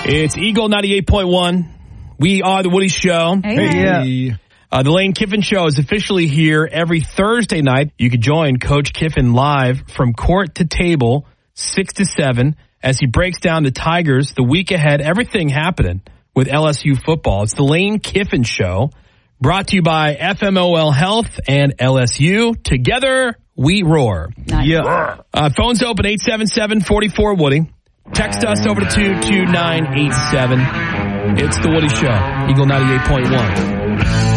It's Eagle 98.1. We are the Woody Show. Hey. The Lane Kiffin Show is officially here every Thursday night. You can join Coach Kiffin live from court to table, 6 to 7, as he breaks down the Tigers, the week ahead, everything happening with LSU football. It's the Lane Kiffin Show, brought to you by FMOL Health and LSU. Together, we roar. Nice. Yeah. Phones open 877-44-WOODY. Text us over to 22987. It's the Woody Show, Eagle 98.1.